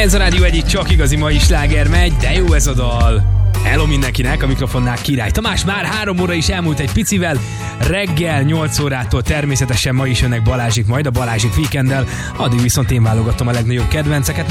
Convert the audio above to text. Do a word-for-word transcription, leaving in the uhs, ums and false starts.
Ez a rádió egyik csak igazi mai sláger megy, de jó ez a dal. Hello mindenkinek, a mikrofonnál Király Tamás, már három óra is elmúlt egy picivel, reggel nyolc órától természetesen ma is jönnek Balázsik, majd a Balázsik Weekenddel, addig viszont én válogatom a legnagyobb kedvenceket.